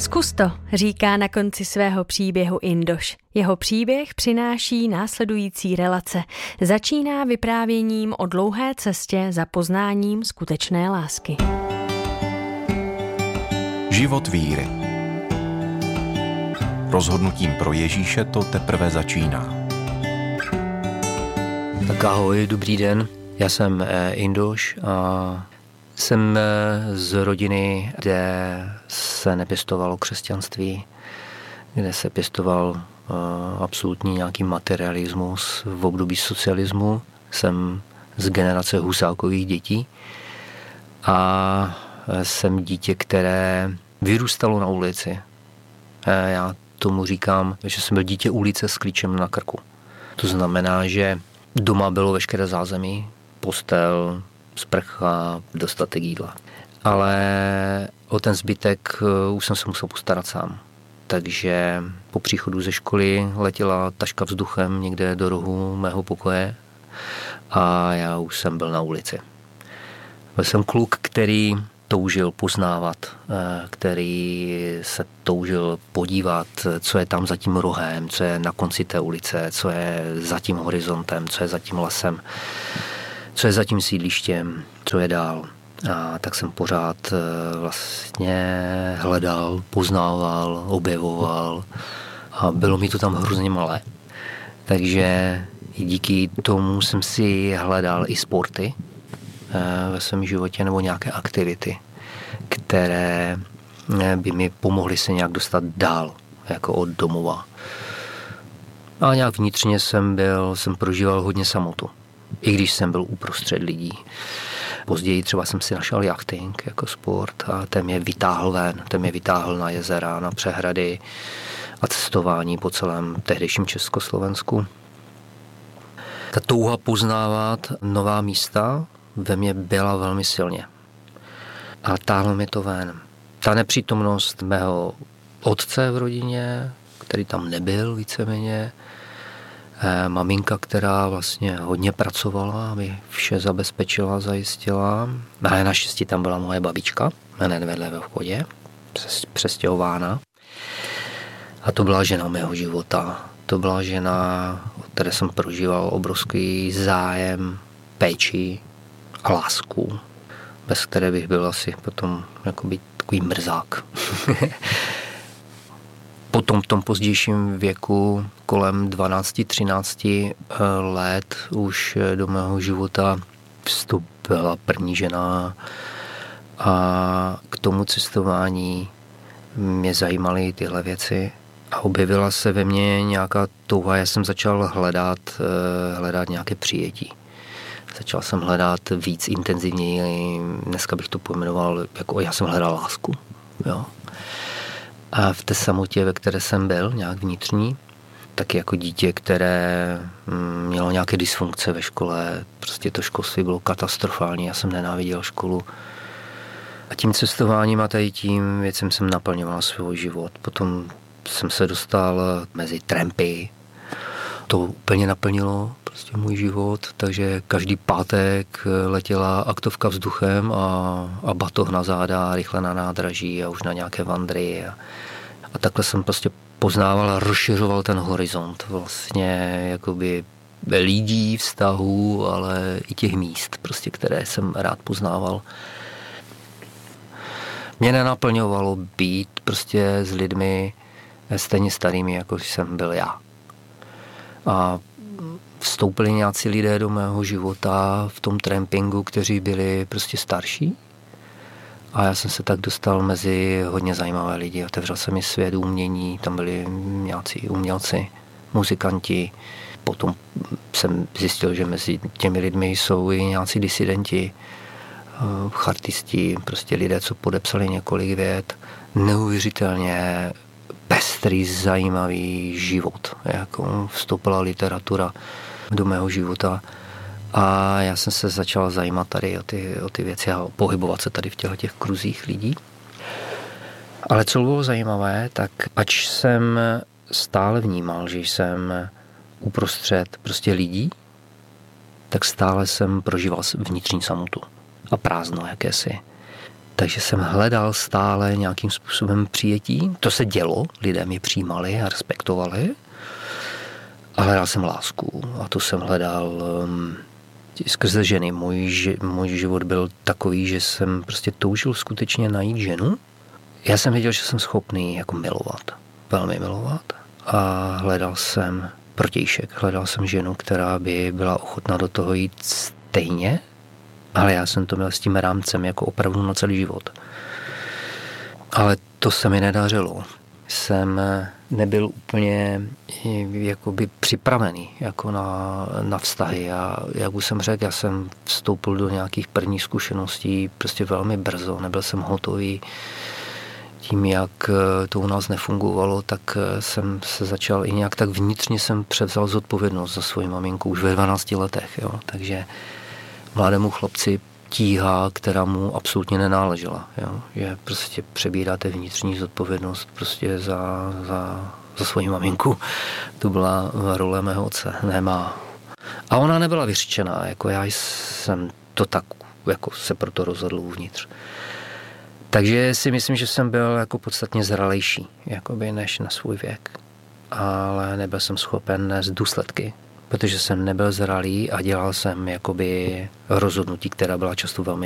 Zkus to, říká na konci svého příběhu Indoš. Jeho příběh přináší následující relace. Začíná vyprávěním o dlouhé cestě za poznáním skutečné lásky. Život víry. Rozhodnutím pro Ježíše to teprve začíná. Tak ahoj, dobrý den. Já jsem Indoš a jsem z rodiny, kde se nepěstovalo křesťanství, kde se pěstoval absolutní nějaký materialismus v období socialismu. Jsem z generace Husákových dětí a jsem dítě, které vyrůstalo na ulici. Já tomu říkám, že jsem byl dítě ulice s klíčem na krku. To znamená, že doma bylo veškeré zázemí, postel, sprcha, dostatek jídla. Ale o ten zbytek už jsem se musel postarat sám. Takže po příchodu ze školy letěla taška vzduchem někde do rohu mého pokoje a já už jsem byl na ulici. Byl jsem kluk, který toužil poznávat, který se toužil podívat, co je tam za tím rohem, co je na konci té ulice, co je za tím horizontem, co je za tím lesem, co je za tím sídlištěm, co je dál. A tak jsem pořád vlastně hledal, poznával, objevoval a bylo mi to tam hrozně malé. Takže díky tomu jsem si hledal i sporty ve svém životě nebo nějaké aktivity, které by mi pomohly se nějak dostat dál, jako od domova. A nějak vnitřně jsem prožíval hodně samotu, i když jsem byl uprostřed lidí. Později třeba jsem si našel jachting jako sport a ten mě vytáhl ven, ten mě vytáhl na jezera, na přehrady a cestování po celém tehdejším Československu. Ta touha poznávat nová místa ve mně byla velmi silně. A táhlo mi to ven. Ta nepřítomnost mého otce v rodině, který tam nebyl víceméně, maminka, která vlastně hodně pracovala, aby vše zabezpečila, zajistila. Ale naštěstí tam byla moje babička, hned vedle ve vchodě, přestěhována. A to byla žena mého života. To byla žena, o které jsem prožíval obrovský zájem, péči a lásku, bez které bych byl asi potom jakoby takový mrzák. Potom v tom pozdějším věku, kolem 12-13 let, už do mého života vstoupila první žena a k tomu cestování mě zajímaly tyhle věci. A objevila se ve mně nějaká touha, já jsem začal hledat nějaké přijetí. Začal jsem hledat víc intenzivněji, dneska bych to pojmenoval, jako já jsem hledal lásku. Jo. A v té samotě, ve které jsem byl, nějak vnitřní, taky jako dítě, které mělo nějaké dysfunkce ve škole, prostě to školství bylo katastrofální, já jsem nenáviděl školu. A tím cestováním a tady tím věcem jsem naplňoval svůj život. Potom jsem se dostal mezi trampy, to úplně naplnilo prostě můj život, takže každý pátek letěla aktovka vzduchem a batoh na záda, rychle na nádraží a už na nějaké vandry. A takhle jsem prostě poznával a rozšiřoval ten horizont vlastně jakoby lidí, vztahů, ale i těch míst, prostě, které jsem rád poznával. Mě nenaplňovalo být prostě s lidmi stejně starými, jako jsem byl já. A vstoupili nějací lidé do mého života v tom trampingu, kteří byli prostě starší. A já jsem se tak dostal mezi hodně zajímavé lidi. Otevřel se mi svět umění, tam byli nějací umělci, muzikanti. Potom jsem zjistil, že mezi těmi lidmi jsou i nějací disidenti, chartisti, prostě lidé, co podepsali několik vět. Neuvěřitelně pestrý, zajímavý život. Jako vstoupila literatura do mého života a já jsem se začal zajímat tady o ty věci a pohybovat se tady v těch kruzích lidí. Ale co bylo zajímavé, tak ač jsem stále vnímal, že jsem uprostřed prostě lidí, tak stále jsem prožíval vnitřní samotu a prázdno jakési. Takže jsem hledal stále nějakým způsobem přijetí. To se dělo, lidé mě přijímali a respektovali. A hledal jsem lásku a to jsem hledal skrze ženy. Můj život byl takový, že jsem prostě toužil skutečně najít ženu. Já jsem věděl, že jsem schopný jako milovat, velmi milovat. A hledal jsem protějšek, hledal jsem ženu, která by byla ochotná do toho jít stejně, ale já jsem to měl s tím rámcem jako opravdu na celý život. Ale to se mi nedařilo. Jsem nebyl úplně jakoby připravený jako na vztahy a jak už jsem řekl, já jsem vstoupil do nějakých prvních zkušeností prostě velmi brzo, nebyl jsem hotový. Tím, jak to u nás nefungovalo, tak jsem se začal i nějak tak vnitřně jsem převzal zodpovědnost za svoji maminku už ve 12 letech. Jo. Takže mladému chlapci tíha, která mu absolutně nenáležela. Jo. Že prostě přebíráte vnitřní zodpovědnost prostě za svoji maminku. To byla role mého otce, ne má. A ona nebyla vyřčená, jako já jsem to tak jako se proto rozhodl uvnitř. Takže si myslím, že jsem byl jako podstatně zralejší, jakoby než na svůj věk. Ale nebyl jsem schopen nést důsledky, protože jsem nebyl zralý a dělal jsem jakoby rozhodnutí, která byla často velmi